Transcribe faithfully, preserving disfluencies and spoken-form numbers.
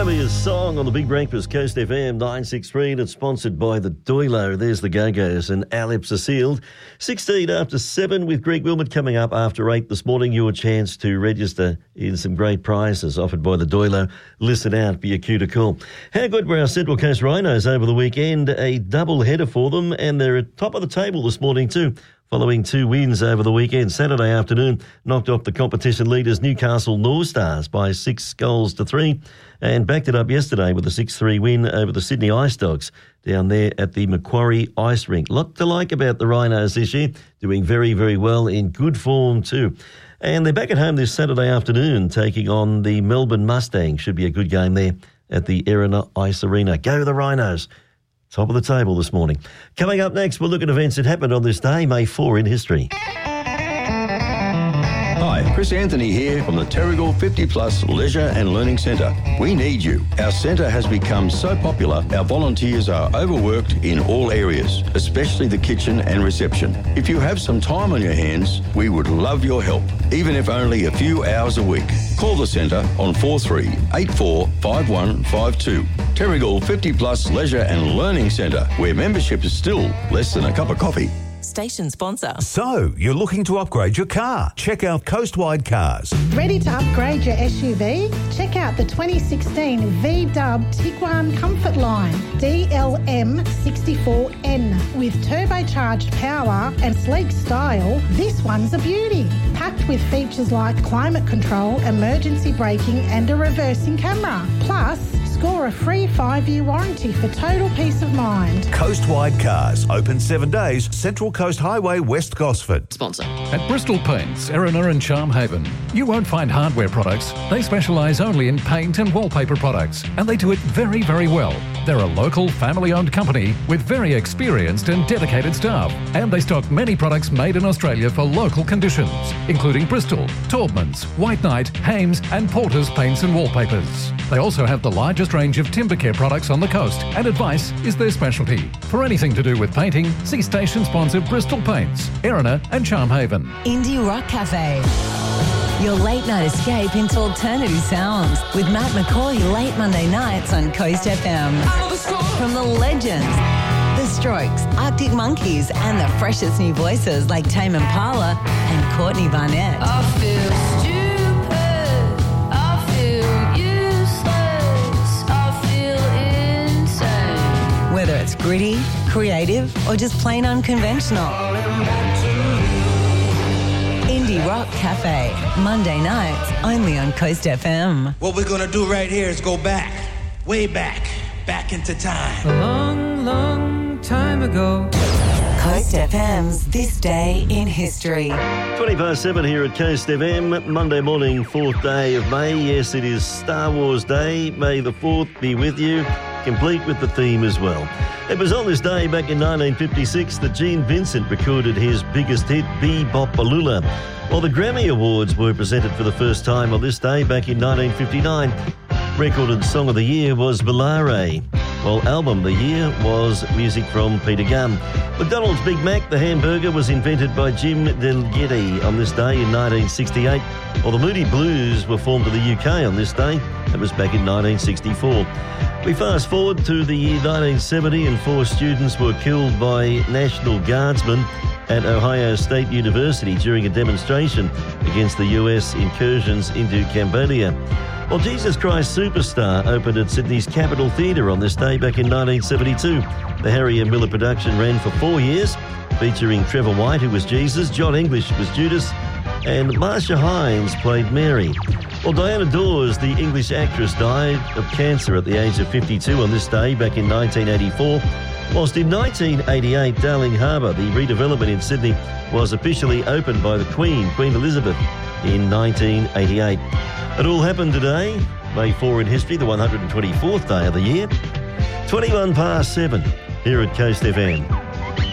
Australia's song on the Big Breakfast, Coast F M nine sixty-three, and it's sponsored by the Doilo. There's the Go-Go's and our lips are sealed. sixteen after seven with Greg Wilmot coming up after eight this morning. Your chance to register in some great prizes offered by the Doilo. Listen out for your cue to call. How good were our Central Coast Rhinos over the weekend? A double header for them, and they're at top of the table this morning too, following two wins over the weekend. Saturday afternoon knocked off the competition leaders Newcastle North Stars by six goals to three, and backed it up yesterday with a six three win over the Sydney Ice Dogs down there at the Macquarie Ice Rink. Lot to like about the Rhinos this year, doing very, very well, in good form too. And they're back at home this Saturday afternoon taking on the Melbourne Mustangs. Should be a good game there at the Erina Ice Arena. Go the Rhinos. Top of the table this morning. Coming up next, we'll look at events that happened on this day, May fourth in history. Hi, Chris Anthony here from the Terrigal fifty plus Leisure and Learning Centre. We need you. Our centre has become so popular, our volunteers are overworked in all areas, especially the kitchen and reception. If you have some time on your hands, we would love your help, even if only a few hours a week. Call the centre on four three eight four five one five two. Terrigal fifty plus Leisure and Learning Centre, where membership is still less than a cup of coffee. Station sponsor. So, you're looking to upgrade your car? Check out Coastwide Cars. Ready to upgrade your S U V? Check out the twenty sixteen V-Dub Tiguan Comfort Line D L M sixty-four N. With turbocharged power and sleek style, this one's a beauty. Packed with features like climate control, emergency braking and a reversing camera. Plus, score a free five-year warranty for total peace of mind. Coastwide Cars, open seven days, Central Coast Highway, West Gosford. Sponsor. At Bristol Paints, Erina and Charmhaven, you won't find hardware products. They specialise only in paint and wallpaper products, and they do it very, very well. They're a local, family-owned company with very experienced and dedicated staff, and they stock many products made in Australia for local conditions, including Bristol, Taubmans, White Knight, Hames and Porter's paints and wallpapers. They also have the largest range of timber care products on the coast, and advice is their specialty. For anything to do with painting, see station sponsor Bristol Paints, Erina and Charmhaven. Indie Rock Cafe. Your late night escape into alternative sounds with Matt McCoy late Monday nights on Coast F M. From the legends, The Strokes, Arctic Monkeys and the freshest new voices like Tame Impala and Courtney Barnett. I feel stupid, I feel useless, I feel insane. Whether it's gritty, creative or just plain unconventional. Indie Rock Cafe, Monday nights, only on Coast F M. What we're gonna do right here is go back, way back, back into time. A long, long time ago. Coast F M's This Day in History. twenty past seven here at Coast F M, Monday morning, fourth day of May. Yes, it is Star Wars Day. May the fourth be with you, complete with the theme as well. It was on this day back in nineteen fifty-six that Gene Vincent recorded his biggest hit, Be-Bop-A-Lula. While the Grammy Awards were presented for the first time on this day back in nineteen fifty-nine, Record and Song of the Year was Volare, while Album of the Year was music from Peter Gunn. McDonald's Big Mac, the hamburger, was invented by Jim Delgatti on this day in nineteen sixty-eight, while the Moody Blues were formed in the U K on this day. That was back in nineteen sixty-four. We fast forward to the year nineteen seventy and four students were killed by National Guardsmen at Ohio State University during a demonstration against the U S incursions into Cambodia. Well, Jesus Christ Superstar opened at Sydney's Capitol Theatre on this day back in nineteen seventy-two. The Harry and Miller production ran for four years, featuring Trevor White, who was Jesus, John English was Judas, and Marsha Hines played Mary. Well, Diana Dawes, the English actress, died of cancer at the age of fifty-two on this day back in nineteen eighty-four. Whilst in nineteen eighty-eight, Darling Harbour, the redevelopment in Sydney, was officially opened by the Queen, Queen Elizabeth, in nineteen eighty-eight. It all happened today, May fourth in history, the one hundred twenty-fourth day of the year. twenty-one past seven here at Coast F M.